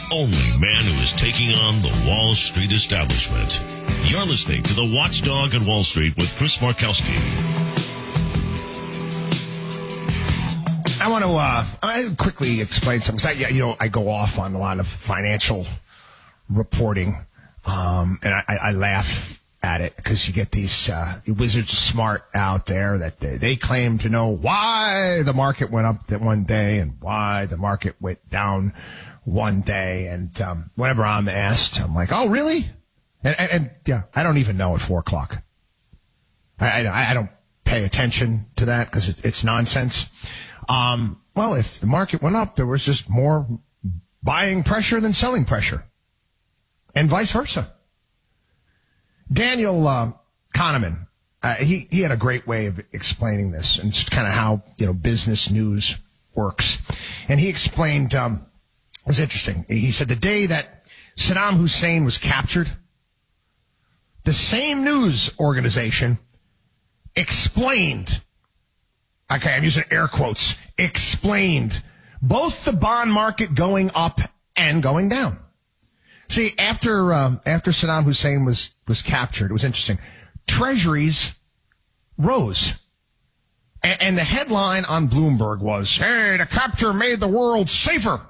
only man who is taking on the Wall Street establishment. You're listening to The Watchdog at Wall Street with Chris Markowski. I want to quickly explain something. I go off on a lot of financial reporting, and I laugh at it because you get these wizards of smart out there that they claim to know why the market went up that one day and why the market went down one day. And whenever I'm asked, I'm like, oh, really? And yeah, I don't even know at 4 o'clock. I don't pay attention to that because it's nonsense. Well, if the market went up, there was just more buying pressure than selling pressure, and vice versa. Daniel Kahneman, he had a great way of explaining this and just kind of how business news works. And he explained, it was interesting. He said the day that Saddam Hussein was captured, the same news organization explained, okay, I'm using air quotes, explained both the bond market going up and going down. See, after Saddam Hussein was captured, it was interesting. Treasuries rose. And the headline on Bloomberg was, hey, the capture made the world safer.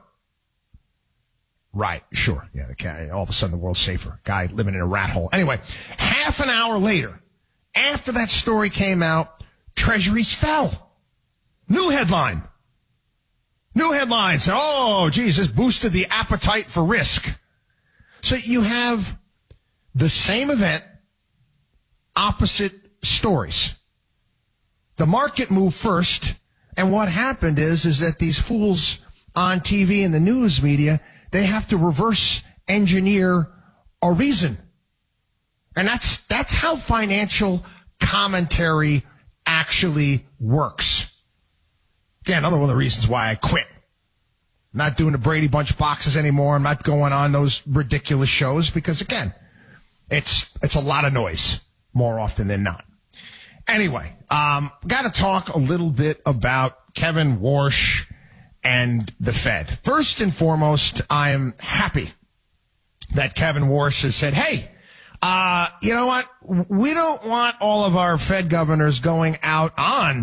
Right, sure. Yeah, all of a sudden the world's safer. Guy living in a rat hole. Anyway, half an hour later, after that story came out, treasuries fell. New headline. New headline said, oh, geez, this boosted the appetite for risk. So you have the same event, opposite stories. The market moved first, and what happened is that these fools on TV and the news media, they have to reverse engineer a reason. And that's how financial commentary actually works. Again, another one of the reasons why I quit. I'm not doing the Brady Bunch boxes anymore. I'm not going on those ridiculous shows because, again, it's a lot of noise more often than not. Anyway, got to talk a little bit about Kevin Warsh and the Fed. First and foremost, I am happy that Kevin Warsh has said, hey, you know what? We don't want all of our Fed governors going out on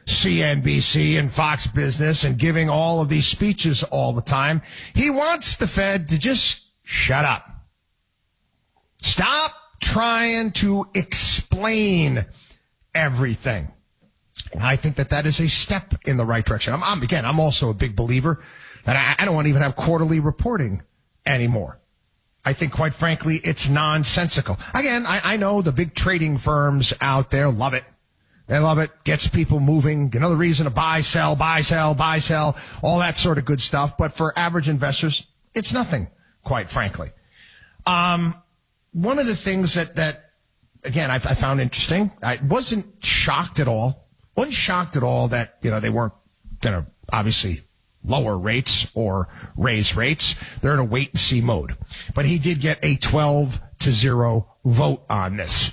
CNBC and Fox Business and giving all of these speeches all the time. He wants the Fed to just shut up. Stop trying to explain everything. And I think that is a step in the right direction. I'm also a big believer that I don't want to even have quarterly reporting anymore. I think, quite frankly, it's nonsensical. Again, I know the big trading firms out there love it. They love it. Gets people moving. Another reason to buy, sell, all that sort of good stuff. But for average investors, it's nothing, quite frankly. One of the things that again, I found interesting, I wasn't shocked at all. Wasn't shocked at all that, they weren't going to obviously lower rates or raise rates. They're in a wait and see mode. But he did get a 12-0 vote on this.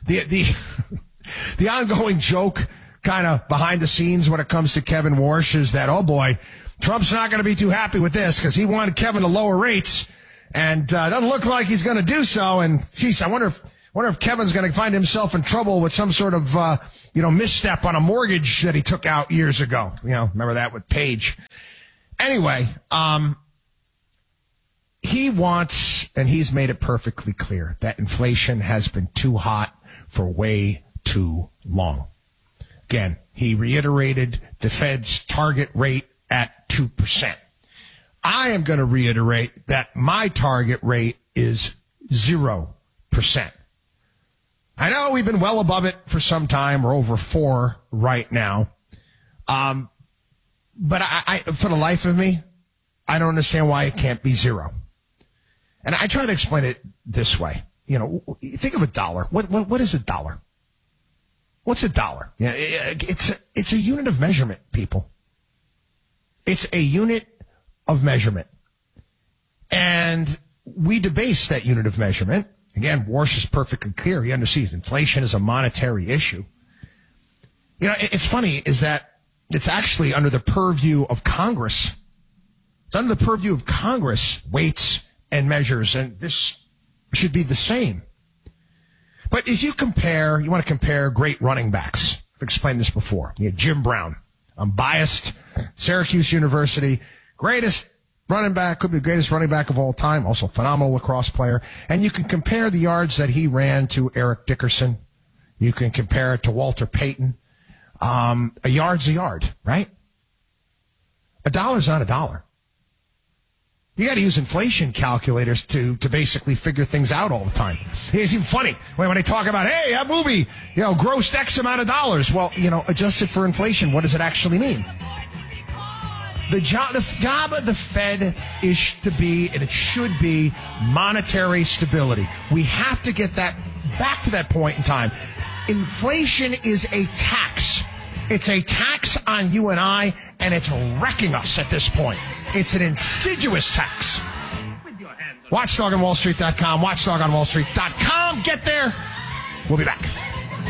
The ongoing joke kind of behind the scenes when it comes to Kevin Warsh is that, oh boy, Trump's not going to be too happy with this because he wanted Kevin to lower rates and doesn't look like he's going to do so. And geez, I wonder if Kevin's going to find himself in trouble with some sort of, misstep on a mortgage that he took out years ago. Remember that with Page. Anyway, he wants, and he's made it perfectly clear, that inflation has been too hot for way too long. Again, he reiterated the Fed's target rate at 2%. I am going to reiterate that my target rate is 0%. I know we've been well above it for some time. We're over 4 right now. But I, for the life of me, I don't understand why it can't be 0. And I try to explain it this way. Think of a dollar. What is a dollar? What's a dollar? Yeah, it's a unit of measurement, people. It's a unit of measurement. And we debase that unit of measurement. Again, Warsh is perfectly clear. He understands inflation is a monetary issue. It's funny is that it's actually under the purview of Congress It's under the purview of Congress, weights and measures, and this should be the same. But if you want to compare great running backs. I've explained this before. You had Jim Brown. I'm biased. Syracuse University, greatest running back, could be the greatest running back of all time, also phenomenal lacrosse player. And you can compare the yards that he ran to Eric Dickerson. You can compare it to Walter Payton. A yard's a yard, right? A dollar's not a dollar. You got to use inflation calculators to basically figure things out all the time. It's even funny when they talk about, hey, that movie, grossed X amount of dollars. Well, adjusted for inflation, what does it actually mean? The job of the Fed is to be, and it should be, monetary stability. We have to get that back to that point in time. Inflation is a tax. It's a tax on you and I, and it's wrecking us at this point. It's an insidious tax. WatchdogOnWallStreet.com, WatchdogOnWallStreet.com. Get there. We'll be back.